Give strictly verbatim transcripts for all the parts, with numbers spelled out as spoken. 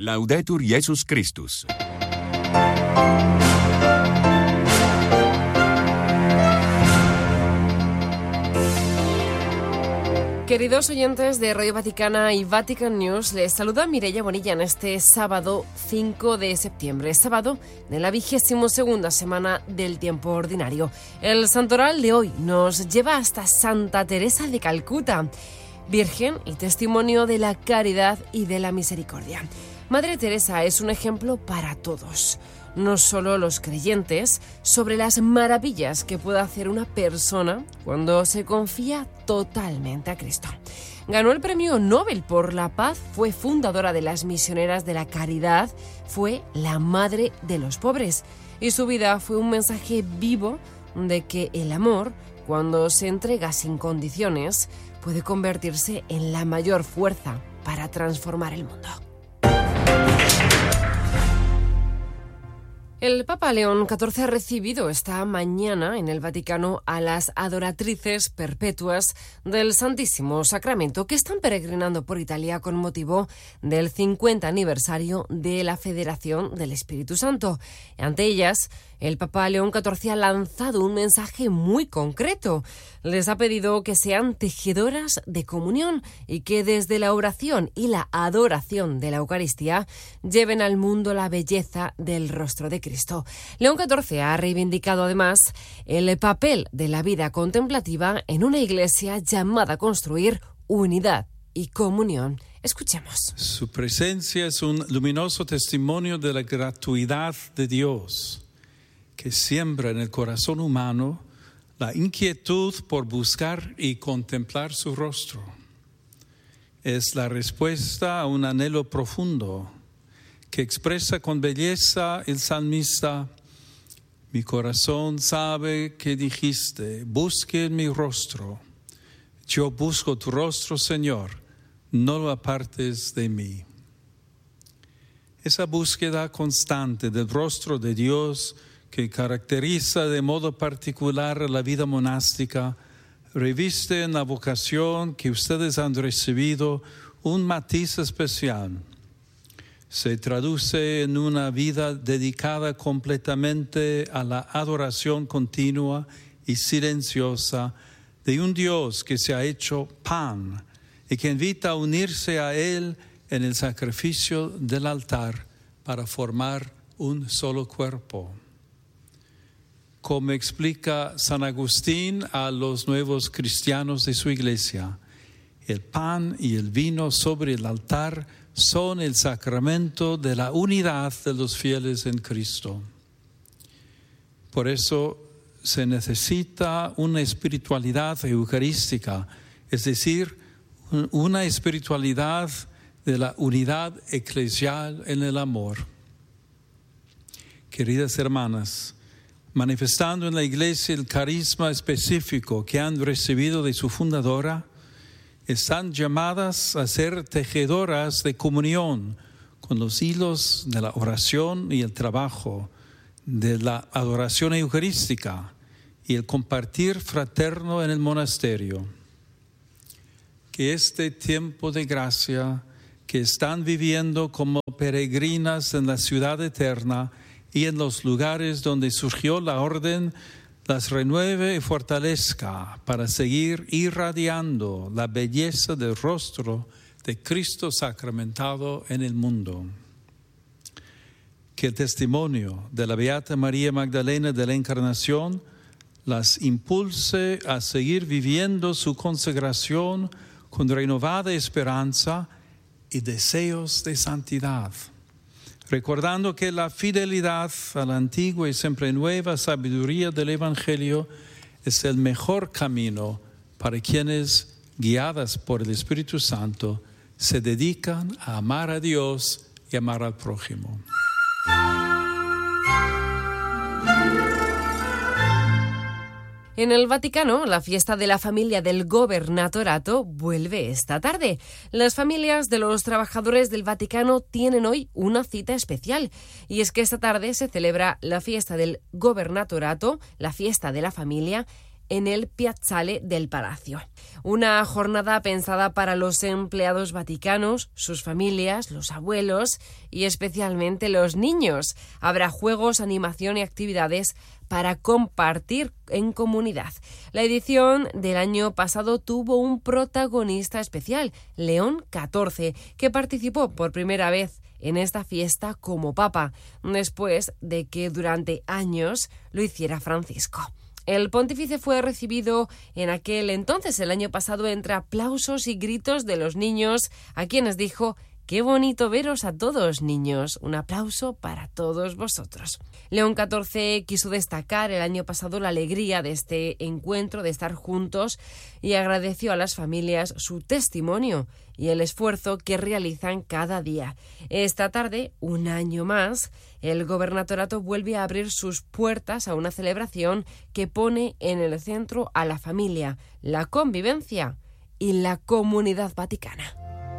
Laudetur Jesus Christus. Queridos oyentes de Radio Vaticana y Vatican News, les saluda Mireia Bonilla en este sábado cinco de septiembre, sábado de la vigésimo segunda semana del tiempo ordinario. El santoral de hoy nos lleva hasta Santa Teresa de Calcuta, virgen y testimonio de la caridad y de la misericordia. Madre Teresa es un ejemplo para todos, no solo los creyentes, sobre las maravillas que puede hacer una persona cuando se confía totalmente a Cristo. Ganó el premio Nobel por la Paz, fue fundadora de las Misioneras de la Caridad, fue la madre de los pobres y su vida fue un mensaje vivo de que el amor, cuando se entrega sin condiciones, puede convertirse en la mayor fuerza para transformar el mundo. El Papa León catorce ha recibido esta mañana en el Vaticano a las adoratrices perpetuas del Santísimo Sacramento que están peregrinando por Italia con motivo del cincuenta aniversario de la Federación del Espíritu Santo. Ante ellas, el Papa León catorce ha lanzado un mensaje muy concreto. Les ha pedido que sean tejedoras de comunión y que desde la oración y la adoración de la Eucaristía lleven al mundo la belleza del rostro de Cristo. León catorce ha reivindicado además el papel de la vida contemplativa en una iglesia llamada a construir unidad y comunión. Escuchemos. Su presencia es un luminoso testimonio de la gratuidad de Dios, que siembra en el corazón humano la inquietud por buscar y contemplar su rostro. Es la respuesta a un anhelo profundo que expresa con belleza el salmista: mi corazón sabe que dijiste, busque mi rostro. Yo busco tu rostro, Señor, no lo apartes de mí. Esa búsqueda constante del rostro de Dios que caracteriza de modo particular la vida monástica, reviste en la vocación que ustedes han recibido un matiz especial. Se traduce en una vida dedicada completamente a la adoración continua y silenciosa de un Dios que se ha hecho pan y que invita a unirse a Él en el sacrificio del altar para formar un solo cuerpo. Como explica San Agustín a los nuevos cristianos de su iglesia, el pan y el vino sobre el altar son el sacramento de la unidad de los fieles en Cristo. Por eso se necesita una espiritualidad eucarística, es decir, una espiritualidad de la unidad eclesial en el amor. Queridas hermanas, manifestando en la iglesia el carisma específico que han recibido de su fundadora, están llamadas a ser tejedoras de comunión con los hilos de la oración y el trabajo, de la adoración eucarística y el compartir fraterno en el monasterio. Que este tiempo de gracia que están viviendo como peregrinas en la ciudad eterna y en los lugares donde surgió la orden, las renueve y fortalezca para seguir irradiando la belleza del rostro de Cristo sacramentado en el mundo. Que el testimonio de la Beata María Magdalena de la Encarnación las impulse a seguir viviendo su consagración con renovada esperanza y deseos de santidad, recordando que la fidelidad a la antigua y siempre nueva sabiduría del Evangelio es el mejor camino para quienes, guiadas por el Espíritu Santo, se dedican a amar a Dios y amar al prójimo. En el Vaticano, la fiesta de la familia del Gobernatorato vuelve esta tarde. Las familias de los trabajadores del Vaticano tienen hoy una cita especial, y es que esta tarde se celebra la fiesta del Gobernatorato, la fiesta de la familia, en el Piazzale del Palacio. Una jornada pensada para los empleados vaticanos, sus familias, los abuelos y especialmente los niños. Habrá juegos, animación y actividades para compartir en comunidad. La edición del año pasado tuvo un protagonista especial, León catorce, que participó por primera vez en esta fiesta como papa, después de que durante años lo hiciera Francisco. El pontífice fue recibido en aquel entonces, el año pasado, entre aplausos y gritos de los niños, a quienes dijo: «Qué bonito veros a todos, niños. Un aplauso para todos vosotros». León catorce quiso destacar el año pasado la alegría de este encuentro, de estar juntos, y agradeció a las familias su testimonio y el esfuerzo que realizan cada día. Esta tarde, un año más, el gobernatorato vuelve a abrir sus puertas a una celebración que pone en el centro a la familia, la convivencia y la comunidad vaticana.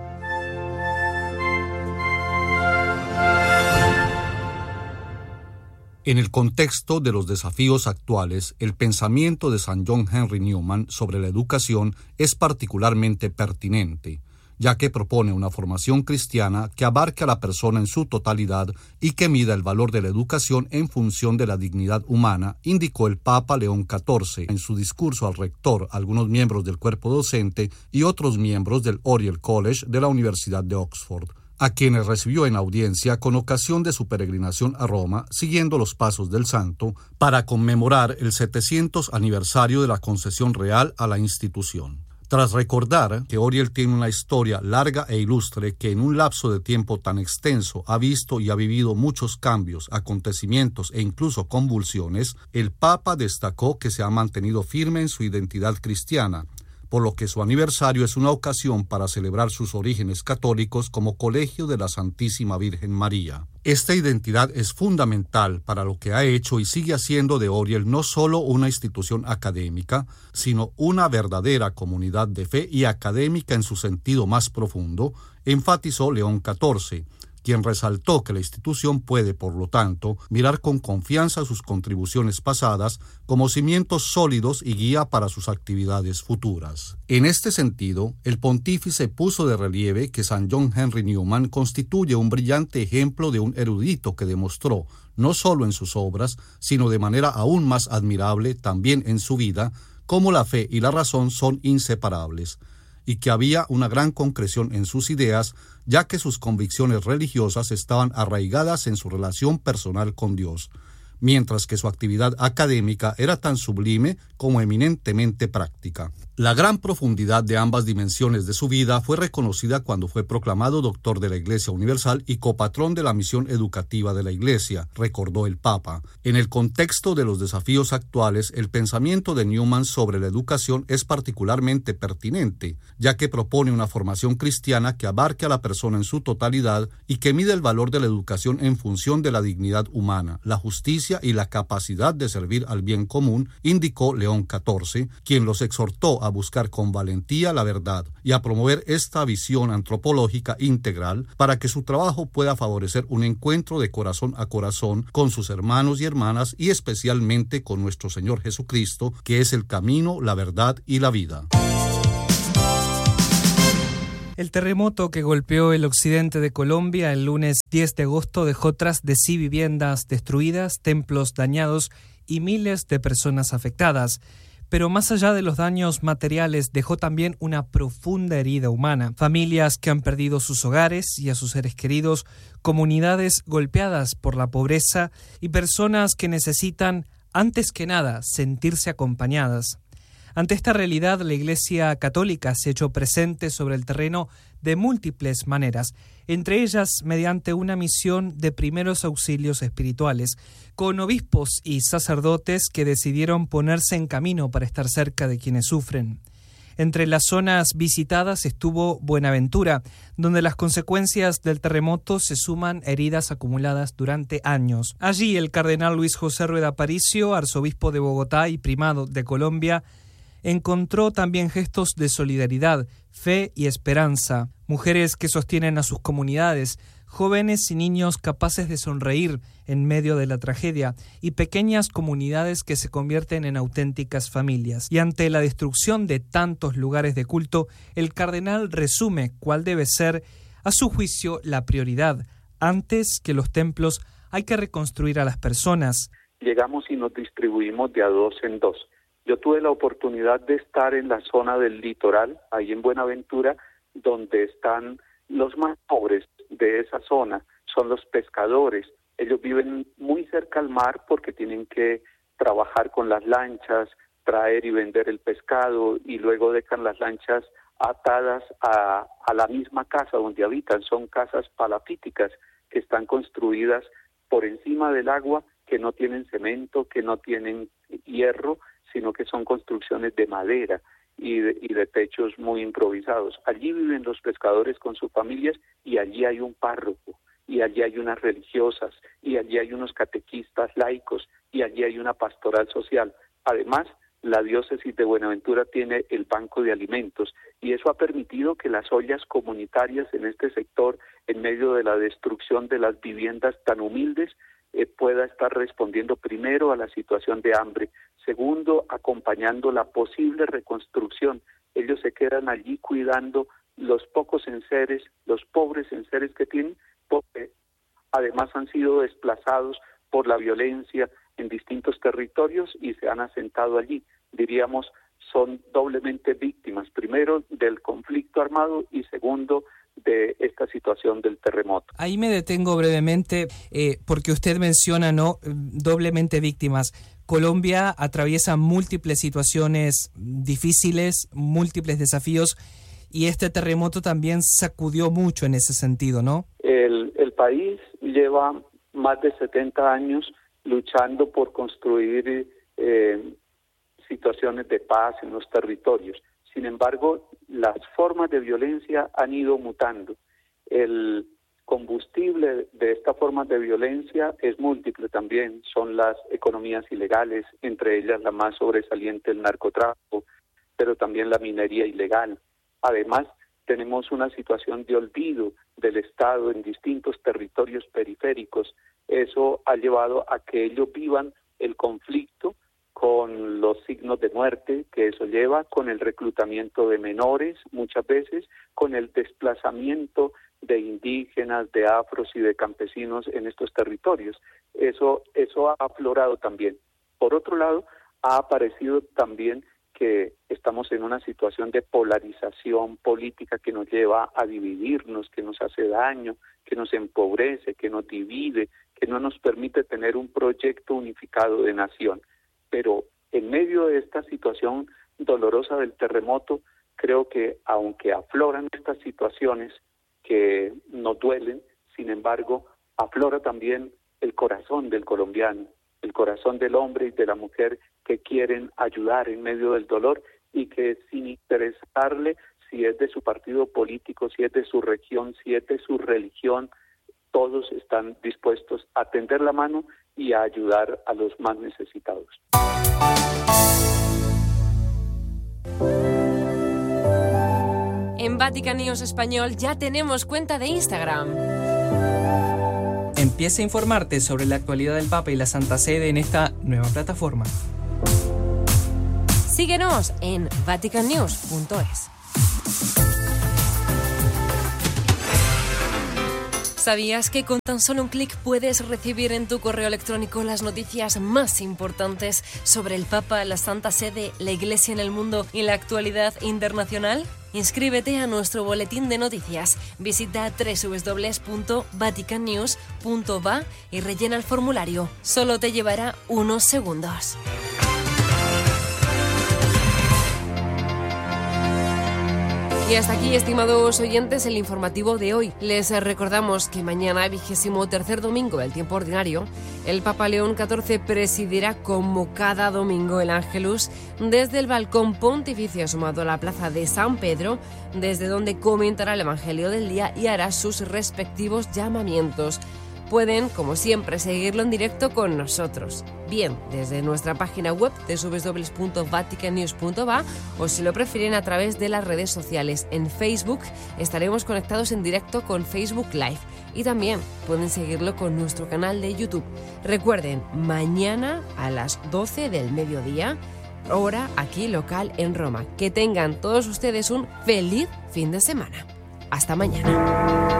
En el contexto de los desafíos actuales, el pensamiento de San John Henry Newman sobre la educación es particularmente pertinente, ya que propone una formación cristiana que abarque a la persona en su totalidad y que mida el valor de la educación en función de la dignidad humana, indicó el Papa León catorce en su discurso al rector, algunos miembros del cuerpo docente y otros miembros del Oriel College de la Universidad de Oxford, a quienes recibió en audiencia con ocasión de su peregrinación a Roma, siguiendo los pasos del santo, para conmemorar el setecientos aniversario de la concesión real a la institución. Tras recordar que Oriel tiene una historia larga e ilustre que en un lapso de tiempo tan extenso ha visto y ha vivido muchos cambios, acontecimientos e incluso convulsiones, el Papa destacó que se ha mantenido firme en su identidad cristiana, por lo que su aniversario es una ocasión para celebrar sus orígenes católicos como Colegio de la Santísima Virgen María. Esta identidad es fundamental para lo que ha hecho y sigue haciendo de Oriel no solo una institución académica, sino una verdadera comunidad de fe y académica en su sentido más profundo, enfatizó León catorce, quien resaltó que la institución puede, por lo tanto, mirar con confianza sus contribuciones pasadas como cimientos sólidos y guía para sus actividades futuras. En este sentido, el pontífice puso de relieve que San John Henry Newman constituye un brillante ejemplo de un erudito que demostró, no solo en sus obras, sino de manera aún más admirable también en su vida, cómo la fe y la razón son inseparables, y que había una gran concreción en sus ideas, ya que sus convicciones religiosas estaban arraigadas en su relación personal con Dios, mientras que su actividad académica era tan sublime como eminentemente práctica. La gran profundidad de ambas dimensiones de su vida fue reconocida cuando fue proclamado doctor de la Iglesia Universal y copatrón de la misión educativa de la Iglesia, recordó el Papa. En el contexto de los desafíos actuales, el pensamiento de Newman sobre la educación es particularmente pertinente, ya que propone una formación cristiana que abarque a la persona en su totalidad y que mide el valor de la educación en función de la dignidad humana, la justicia y la capacidad de servir al bien común, indicó León catorce, quien los exhortó a buscar con valentía la verdad y a promover esta visión antropológica integral para que su trabajo pueda favorecer un encuentro de corazón a corazón con sus hermanos y hermanas y especialmente con nuestro Señor Jesucristo, que es el camino, la verdad y la vida. El terremoto que golpeó el occidente de Colombia el lunes diez de agosto dejó tras de sí viviendas destruidas, templos dañados y miles de personas afectadas. Pero más allá de los daños materiales, dejó también una profunda herida humana. Familias que han perdido sus hogares y a sus seres queridos, comunidades golpeadas por la pobreza y personas que necesitan, antes que nada, sentirse acompañadas. Ante esta realidad, la Iglesia Católica se ha hecho presente sobre el terreno de múltiples maneras, entre ellas mediante una misión de primeros auxilios espirituales, con obispos y sacerdotes que decidieron ponerse en camino para estar cerca de quienes sufren. Entre las zonas visitadas estuvo Buenaventura, donde las consecuencias del terremoto se suman heridas acumuladas durante años. Allí el cardenal Luis José Rueda Aparicio, arzobispo de Bogotá y primado de Colombia, encontró también gestos de solidaridad, fe y esperanza. Mujeres que sostienen a sus comunidades, jóvenes y niños capaces de sonreír en medio de la tragedia y pequeñas comunidades que se convierten en auténticas familias. Y ante la destrucción de tantos lugares de culto, el cardenal resume cuál debe ser, a su juicio, la prioridad. Antes que los templos, hay que reconstruir a las personas. Llegamos y nos distribuimos de a dos en dos. Yo tuve la oportunidad de estar en la zona del litoral, ahí en Buenaventura, donde están los más pobres de esa zona, son los pescadores. Ellos viven muy cerca al mar porque tienen que trabajar con las lanchas, traer y vender el pescado, y luego dejan las lanchas atadas a, a la misma casa donde habitan. Son casas palafíticas que están construidas por encima del agua, que no tienen cemento, que no tienen hierro, sino que son construcciones de madera y de, y de techos muy improvisados. Allí viven los pescadores con sus familias, y allí hay un párroco, y allí hay unas religiosas, y allí hay unos catequistas laicos, y allí hay una pastoral social. Además, la diócesis de Buenaventura tiene el banco de alimentos, y eso ha permitido que las ollas comunitarias en este sector, en medio de la destrucción de las viviendas tan humildes, eh, pueda estar respondiendo primero a la situación de hambre, segundo, acompañando la posible reconstrucción. Ellos se quedan allí cuidando los pocos enseres, los pobres enseres que tienen, porque además han sido desplazados por la violencia en distintos territorios y se han asentado allí. Diríamos, son doblemente víctimas, primero del conflicto armado y segundo de esta situación del terremoto. Ahí me detengo brevemente eh, porque usted menciona, ¿no?, doblemente víctimas. Colombia atraviesa múltiples situaciones difíciles, múltiples desafíos, y este terremoto también sacudió mucho en ese sentido, ¿no? El, el país lleva más de setenta años luchando por construir eh, situaciones de paz en los territorios. Sin embargo, las formas de violencia han ido mutando. El combustible de estas formas de violencia es múltiple también. Son las economías ilegales, entre ellas la más sobresaliente el narcotráfico, pero también la minería ilegal. Además, tenemos una situación de olvido del Estado en distintos territorios periféricos. Eso ha llevado a que ellos vivan el conflicto con los signos de muerte que eso lleva, con el reclutamiento de menores muchas veces, con el desplazamiento de indígenas, de afros y de campesinos en estos territorios. Eso, eso ha aflorado también. Por otro lado, ha aparecido también que estamos en una situación de polarización política que nos lleva a dividirnos, que nos hace daño, que nos empobrece, que nos divide, que no nos permite tener un proyecto unificado de nación. Pero en medio de esta situación dolorosa del terremoto, creo que aunque afloran estas situaciones que nos duelen, sin embargo, aflora también el corazón del colombiano, el corazón del hombre y de la mujer que quieren ayudar en medio del dolor y que sin interesarle si es de su partido político, si es de su región, si es de su religión, todos están dispuestos a tender la mano y a ayudar a los más necesitados. En Vatican News Español ya tenemos cuenta de Instagram. Empieza a informarte sobre la actualidad del Papa y la Santa Sede en esta nueva plataforma. Síguenos en vatican news punto es. ¿Sabías que con tan solo un clic puedes recibir en tu correo electrónico las noticias más importantes sobre el Papa, la Santa Sede, la Iglesia en el mundo y la actualidad internacional? Inscríbete a nuestro boletín de noticias. Visita doble u doble u doble u punto vatican news punto va y rellena el formulario. Solo te llevará unos segundos. Y hasta aquí, estimados oyentes, el informativo de hoy. Les recordamos que mañana, vigésimo tercer domingo del tiempo ordinario, el Papa León catorce presidirá como cada domingo el Ángelus desde el balcón pontificio asomado a la plaza de San Pedro, desde donde comentará el Evangelio del día y hará sus respectivos llamamientos. pueden, como siempre, seguirlo en directo con nosotros, bien desde nuestra página web doble u doble u doble u punto vatican news punto va o si lo prefieren a través de las redes sociales. En Facebook estaremos conectados en directo con Facebook Live y también pueden seguirlo con nuestro canal de YouTube. Recuerden, mañana a las doce del mediodía, hora aquí local en Roma. Que tengan todos ustedes un feliz fin de semana. Hasta mañana.